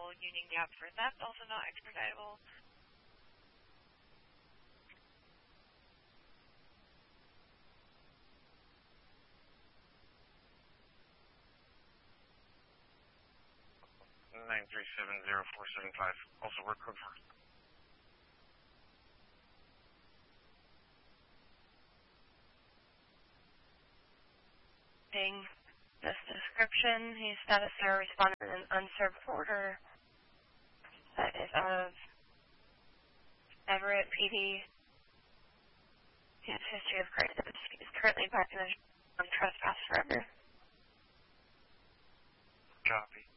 Union Gap for theft, also not expeditable. (9370475). Also work code for. This description, he's status zero, responded in an unserved order that is of Everett PD. He has history of crisis. He's currently back in on trespass forever. Copy.